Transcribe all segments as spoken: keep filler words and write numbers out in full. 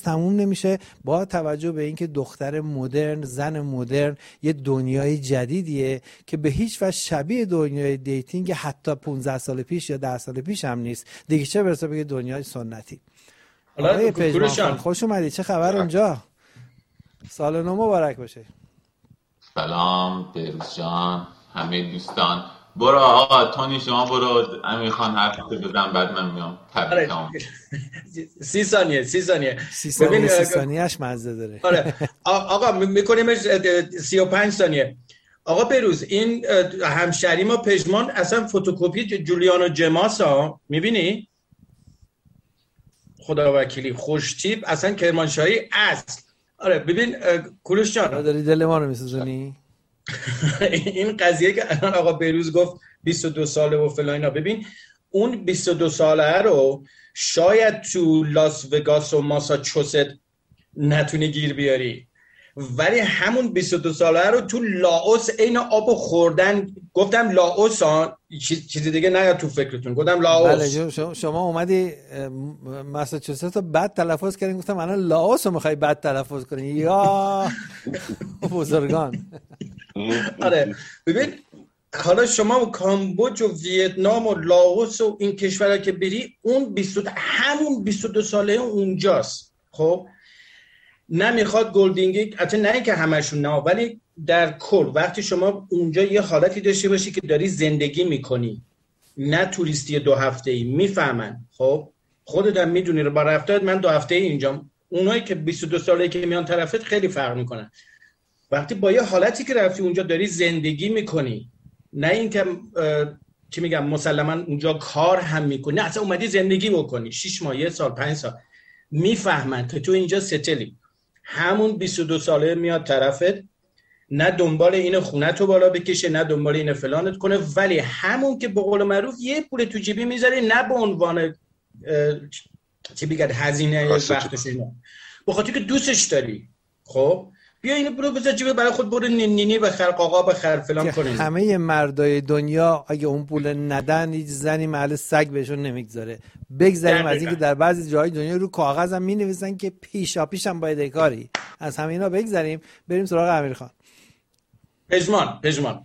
تموم نمیشه، با توجه به اینکه دختر مدرن، زن مدرن یه دنیای جدیدیه که به هیچ وجه شبیه دنیای دیتینگ حتی پانزده سال پیش یا ده سال پیش هم نیست دیگه، چه برسه به دنیای سنتی. آقای پژمان خوش اومدی، چه خبر اونجا؟ سال نو مبارک باشه. سلام بهروز جان، همه دوستان. برو آقا تونی، شما برو، امیر خان حرف بزن بعد من میام تبریکم. سی ثانیه سی ثانیه سی ثانیه سی ثانیه‌اش مزه داره. آره آقا میکنیم سی و پنج ثانیه. آقا بهروز، این همشری ما پژمان اصلا فتوکپی جولیانو جماس ها، میبینی؟ خدا وکیلی خوش تیپ، اصلا کرمانشاهی اصل. آره ببین کوروش جان، داری دل ما رو میسوزونی. این قضیه که الان آقا بهروز گفت بیست و دو ساله و فلان اینا، ببین اون بیست و دو ساله رو شاید تو لاس وگاس و ماساچوست نتونی گیر بیاری، ولی همون بیست و دو ساله رو تو لاوس عین آب خوردن، گفتم لاوس ها، چیزی دیگه نیاد تو فکرتون، گفتم لاوس. بله شما اومدی ماساچوست رو بد تلفظ کردین، گفتم الان لاوس رو میخوای بد تلفظ کنی یا بزرگان. آره ببین حالا شما و کامبوج و ویتنام و لاوس و این کشورها که بری، اون بیست همون بیست و دو ساله اونجاست. خب نمیخواد گلدینگی، حتی نه اینکه همشون نه، ولی در کل وقتی شما اونجا یه حالتی داشته باشی که داری زندگی میکنی، نه توریستی دو هفته ای، میفهمن. خب خودت هم میدونی رو با رفتارت، من دو هفته ای اینجام، اونایی که بیست و دو ساله که میان طرفت خیلی فرق میکنن. وقتی با یه حالتی که رفتی اونجا داری زندگی میکنی، نه اینکه چی میگم مسلما اونجا کار هم میکنی، نه اصلا اومدی زندگی بکنی شش ماه، یه سال، پنج سال، میفهمن که تو اینجا ستلی. همون بیست و دو ساله میاد طرفت، نه دنبال این خونتو بالا بکشه، نه دنبال این فلانت کنه، ولی همون که به قول معروف یه پول تو جیبی میذاره، نه به عنوان چی بگم هزینه وقتش، اینا به خاطر که دوستش داری. خب بیا اینو برو بذار جیبه برای خود، برو نینی بخر، قاقا بخر، فلان کنین. همه مردای دنیا اگه اون پول ندن هیچ زنی محل سگ بهشون نمیگذاره. بگذاریم از اینکه در بعضی جاهای دنیا رو کاغذ هم مینویسن که پیشا پیش هم باید کاری، از همه اینا بگذاریم، بریم سراغ امیر خان. پژمان پژمان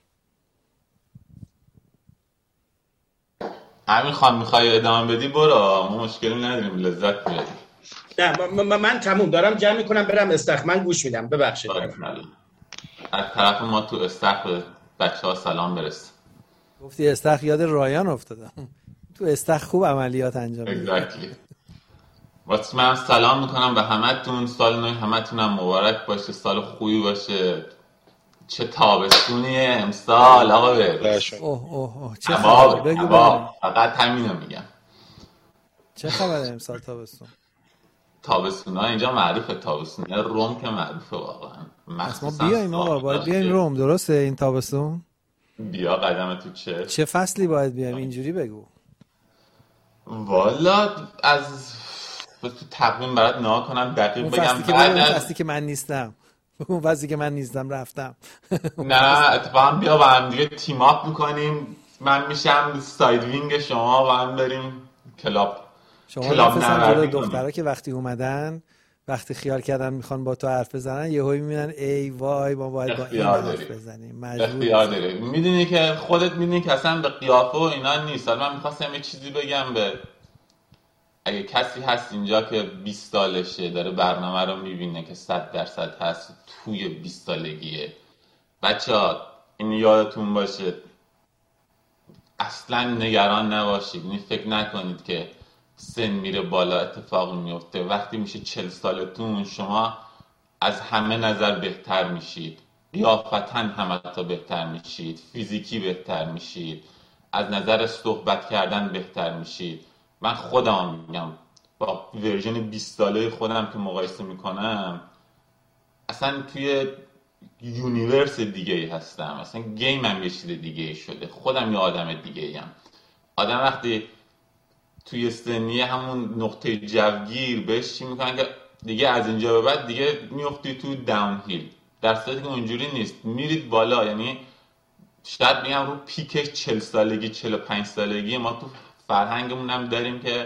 امیر خان میخوای ادامه بدی برو، ما مشکلی نداریم، لذت میبریم. نه من, من تموم دارم جمع میکنم برم استخ، من گوش میدم، ببخشید. از طرف ما تو استخ بچه ها سلام برس. گفتی استخ، یاد رایان افتادم. تو استخ خوب عملیات انجام میدی. exactly. واسه من سلام میکنم به همتون، سال نو همتون هم مبارک باشه، سال خوبی باشه. چه تابستونیه امسال آقا بهروز. اوه اوه اوه چه خبر، بگو بگو. فقط همینو میگم. چه خبره امسال تابستون؟ تابستون ها اینجا معروفه، تابستون روم که معروفه واقعا. ما بیایم آقا، باید بیایم روم، درسته این تابستون؟ بیا قدم تو چه چه فصلی باید بیایم اینجوری بگو. والا از تو تقویم برات نها کنم دقیق بگم، فصلی که من فصلی که من نیستم اون فصلی که من نیستم رفتم. نه اتفاقا بیا با هم دیگه تیم اپ میکنیم، من میشم ساید وینگ شما و هم بریم کلاب. شما کلاب دخترها که وقتی اومدن، وقتی خیال کردن میخوان با تو حرف بزنن، یهو میبینن ای وای ما باید با این حرف بزنیم، مجبور. اختیار داری. میدونی که خودت میدونی که اصلا به قیافه و اینا نیست. من میخواستم یه چیزی بگم به اگه کسی هست اینجا که بیست سالشه داره برنامه رو میبینه که صد درصد هست توی بیست سالگیه، بچه‌ها این یادتون باشه، اصلا نگران نباشید. این فکر نکنید که سن میره بالا اتفاق میفته. وقتی میشه چل سالتون شما از همه نظر بهتر میشید، قیافتا همه تا بهتر میشید، فیزیکی بهتر میشید، از نظر صحبت کردن بهتر میشید. من خودم میگم با ورژن بیست ساله خودم که مقایسه میکنم، اصلا توی یونیورس دیگه ای هستم، اصلا گیم هم یه چیز دیگه ای شده، خودم یه آدم دیگه ای هم. آدم وقتی توی سنی همون نقطه جوگیر بهش چی میکنن که دیگه از اینجا به بعد دیگه میفتی تو داون هیل، در صورتی که اونجوری نیست، میرید بالا. یعنی شاید میگم رو پیکش چل سالگی چل و پنج سالگی ما تو فرهنگمون هم داریم که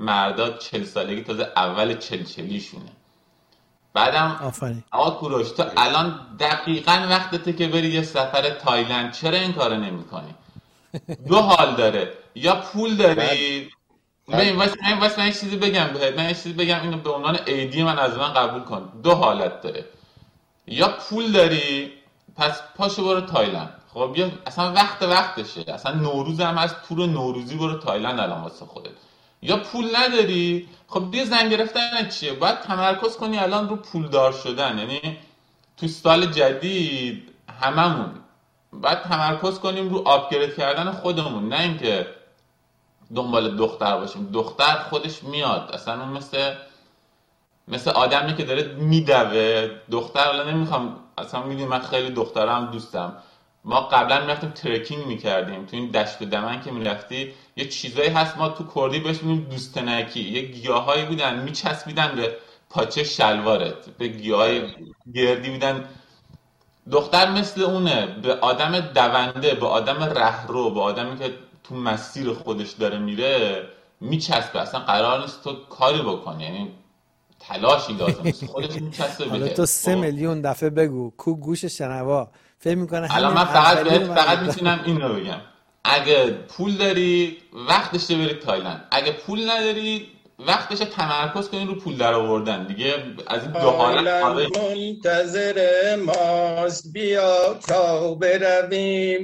مردا چل سالگی تازه اول چل چلیشونه. بعدم آفرین آقا کوروش تو الان دقیقاً وقتته که بری یه سفر تایلند، چرا این کارو نمی‌کنی؟ دو حال داره، یا پول داری. ببین واسه من واسه من یه چیزی بگم بهت، من یه چیزی بگم اینو به عنوان ایدی من از من قبول کن. دو حالت داره، یا پول داری پس پاشو برو تایلند، خب یا اصلا وقت وقتشه، اصلا نوروز هم از تور نوروزی برو تایلند الان واسه خودت. یا پول نداری، خب دیگه زن گرفتن چیه؟ باید تمرکز کنی الان رو پولدار شدن. یعنی تو سال جدید هممون باید تمرکز کنیم رو آپگرید کردن خودمون، نه اینکه دنبال دختر باشیم. دختر خودش میاد، اصلا اون مثل مثل آدمی که داره میدوه. دختر الان نمیخوام، اصلا میدونی من خیلی دخترم دوستم. ما قبلا میرفتیم ترکینگ میکردیم تو این دشت دمن که میرفتی، یه چیزایی هست ما تو کردی بهش میگیم دوستنکی، یه گیاهایی بودن میچسبیدن به پاچه شلوارت، به گیاهای گردی بودن. دختر مثل اونه، به آدم دونده، به آدم رهرو، به آدمی که تو مسیر خودش داره میره میچسبه. اصلا قرار نیست تو کاری بکنی، یعنی تلاشی لازم نیست، خودش میچسبه بهت. حالا تو سه میلیون دفعه بگو کو گوش شنوا فکر میکنه. الان من فقط بهت فقط میتونم این رو بگم، اگه پول داری وقتشه بری تایلند، اگه پول نداری وقتش تمرکز کنین رو پول در آوردن دیگه. از این دو حالت خارج منتظر ماست، بیا تا برویم.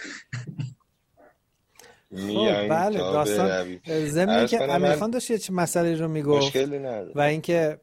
خب بله داستان زمینی که امیرخان داشت یه مسئله رو میگفت و اینکه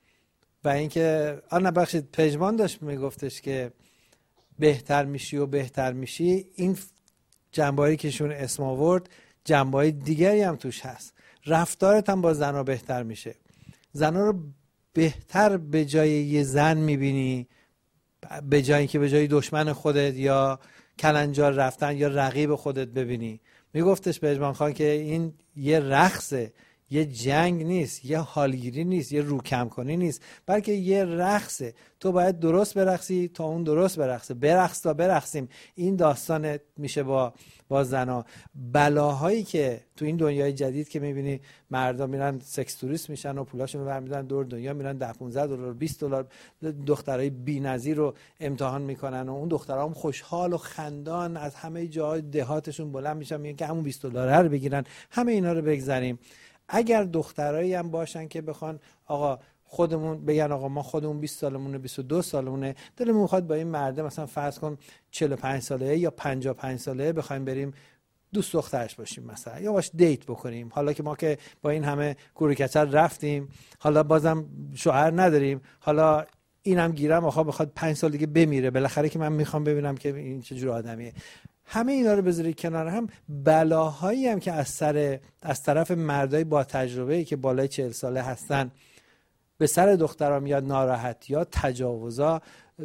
و اینکه آ نه بخشید پژمان داشت میگفتش که بهتر میشی و بهتر میشی. این جنبه‌ای که شون اسم آورد جنبه‌های دیگری هم توش هست. رفتارت هم با زنها بهتر میشه، زنها رو بهتر به جای یه زن میبینی، به جایی که به جای دشمن خودت یا کلنجار رفتن یا رقیب خودت ببینی. میگفتش پژمان خان که این یه رقصه، یه جنگ نیست، یه حالگیری نیست، یه روکم کنی نیست، بلکه یه رقصه. تو باید درست برقصی تا اون درست برقصه. برقص تا برقصیم. این داستان میشه با با زنا. بلاهایی که تو این دنیای جدید که میبینی مردا میرن سکس توریست میشن و پولاشون رو برمیدارن دور دنیا میرن، ده پانزده دلار بیست دلار دخترای بی‌نظیر رو امتحان میکنن و اون دخترها هم خوشحال و خندان از همه جاهای دهاتشون بلند میشن میگن که همون بیست دلار رو بگیرن. همه اینا رو بگذاریم. اگر دخترایی هم باشن که بخوان آقا خودمون بگن آقا ما خودمون بیست سالمونه بیست و دو سالمونه دلمون میخواد با این مرد مثلا فرض کن چهل و پنج ساله یا پنجاه و پنج ساله بخوایم بریم دوست دخترش باشیم مثلا یا باش دیت بکنیم، حالا که ما که با این همه کوریکچر رفتیم، حالا بازم شوهر نداریم، حالا اینم گیرم آخه بخواد پنج سال دیگه بمیره، بالاخره که من میخوام ببینم که این چه جور آدمیه. همه اینا رو بذاری کنار هم، بلاهایی هم که از سر از طرف مردای با تجربه‌ای که بالای چهل ساله هستن به سر دخترها میاد، ناراحتی‌ها، تجاوزها،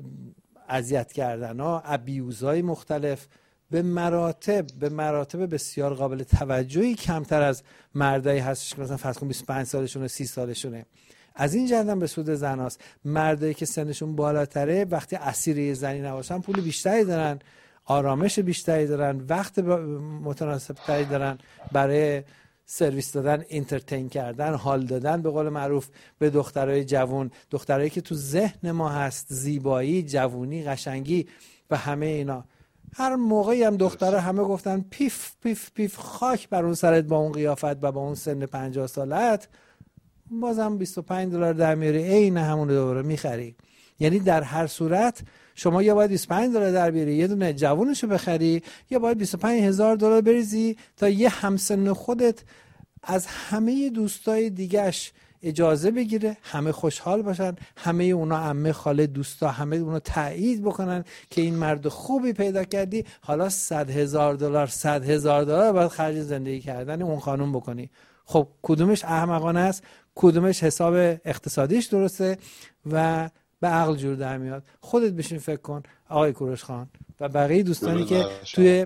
اذیت کردن‌ها، ابیوزهای مختلف به مراتب به مراتب بسیار قابل توجهی کمتر از مردایی هستش که مثلا فرض کن بیست و پنج سالشونه سی سالشونه. از این جهت هم به سود زناست. مردایی که سنشون بالاتره وقتی اسیر یه زنی نباشن پول بیشتری دارن، آرامش بیشتری دارن، وقت متناسب تری دارن برای سرویس دادن، انترتین کردن، حال دادن به قول معروف به دخترای جوان، دخترایی که تو ذهن ما هست، زیبایی، جوونی، قشنگی و همه اینا. هر موقعی هم دخترها همه گفتن پیف پیف پیف خاک بر اون سرت با اون قیافت و با اون سن پنجاه سالت، بازم بیست و پنج دلار در میاری عین همون رو دوباره میخری. یعنی در هر صورت شما یا باید بیست و پنج دلار در بیاری یه دونه جوونشو بخری، یا باید بیست و پنج هزار دلار بریزی تا یه همسن خودت از همه دوستای دیگه‌اش اجازه بگیره، همه خوشحال باشن، همه اونا عمه خاله دوستا همه اونا تایید بکنن که این مرد خوبی پیدا کردی، حالا صد هزار دلار صد هزار دلار باید خرج زندگی کردن اون خانم بکنی. خب کدومش احمقانه است، کدومش حساب اقتصادیش درسته و به عقل جور در میاد؟ خودت بشین فکر کن آقای کوروش خان و بقیه دوستانی که توی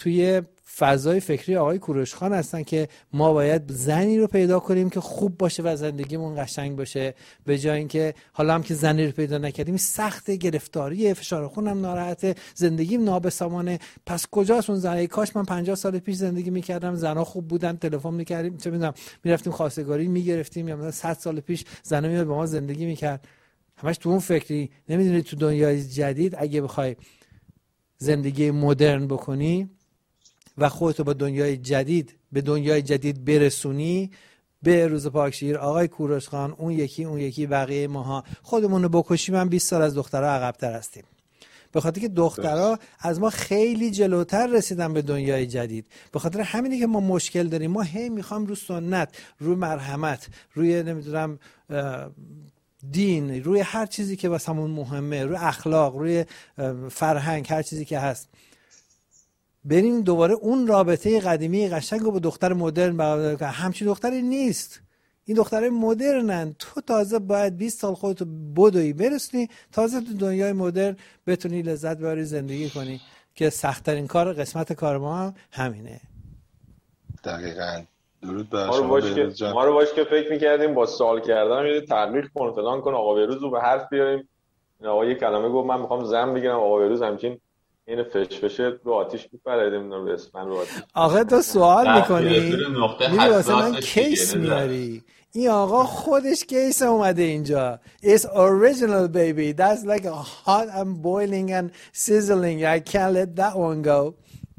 توی فضای فکری آقای کوروش خان هستن که ما باید زنی رو پیدا کنیم که خوب باشه و زندگیمون قشنگ باشه، به جای اینکه حالا هم که زنی رو پیدا نکردیم سخت، گرفتاری، فشار خونم ناراحته، زندگیم نابسامانه، پس کجاست اون زن؟ کاش من پنجاه سال پیش زندگی میکردم، زنا خوب بودن، تلفن میکردیم، چه میدونم میرفتیم خواستگاری میگرفتیم، یا مثلا صد سال پیش زنا میاد با ما زندگی میکرد. همش تو اون فکری. نمیدونی تو دنیای جدید اگه بخوای زندگی مدرن بکنی و خودتو با دنیای جدید به دنیای جدید برسونی، به روز پاکشیر آقای کوروش خان، اون یکی اون یکی بقیه ماها خودمون رو بکشیم، من بیست سال از دخترها عقب‌تر هستیم، به خاطر که دخترها از ما خیلی جلوتر رسیدن به دنیای جدید. به خاطر همینی که ما مشکل داریم، ما هی میخوام رو سنت، روی مرحمت، روی نمیدونم دین، روی هر چیزی که واسمون مهمه، روی اخلاق، روی فرهنگ، هر چیزی که هست، بریم دوباره اون رابطه قدیمی قشنگ رو با دختر مدرن برقرار کنیم. همچین دختری نیست، این دختره مدرنن. تو تازه باید بیست سال خودتو بدوی برسونی، تازه تو دنیای مدرن بتونی لذت ببری، زندگی کنی، که سخت‌ترین کار، قسمت کار ما هم همینه. دقیقاً. درود بر ما رو باش که ما رو باش که فکر می‌کردیم با سوال کردن یه تحقیق کن فلان کن، آقا بهروز رو به حرف بیاریم. این آقا یه کلمه گفت من می‌خوام زن بگیرم، آقا بهروز همچین این فشفشه رو آتیش می‌پره، نمیدونم به اسم من رو آتیش. آقا تو سوال می‌کنی میری واسه من حساسش کیس دیگه، میاری. این آقا خودش کیس اومده اینجا. It's original baby. That's like a hot and boiling and sizzling. I can't let that one go.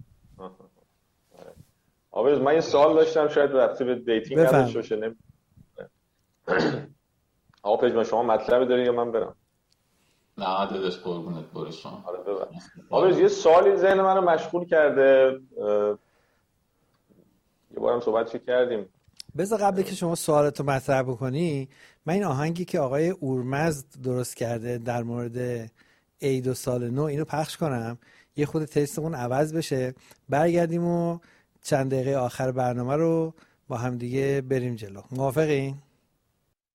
آقا من یه سوال داشتم، شاید رفته به دیتینگ نداشته باشه. نمی آقا پژمان شما مطلبی داری یا من برم؟ نه داداش قربونت برو شما. آره ببر. آقا یه سوالی ذهن منو مشغول کرده، یه بارم صحبتش کردیم. بذار قبل که شما سوالتو مطرح بکنی، من این آهنگی که آقای اورمزد درست کرده در مورد عید و سال نو اینو پخش کنم، یه خود تستمون عوض بشه، برگردیم و چند دقیقه آخر برنامه رو با هم دیگه بریم جلو. موافقین؟